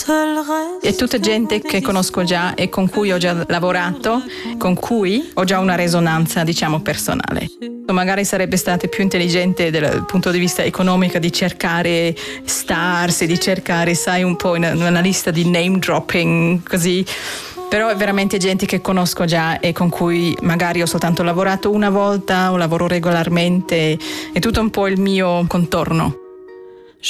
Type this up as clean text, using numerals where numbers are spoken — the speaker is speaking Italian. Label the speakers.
Speaker 1: È tutta gente che conosco già e con cui ho già lavorato, con cui ho già una risonanza, diciamo, personale. Magari sarebbe stata più intelligente dal punto di vista economico di cercare stars e di cercare, sai, un po' una lista di name dropping, così. Però è veramente gente che conosco già e con cui magari ho soltanto lavorato una volta o lavoro regolarmente, è tutto un po' il mio contorno.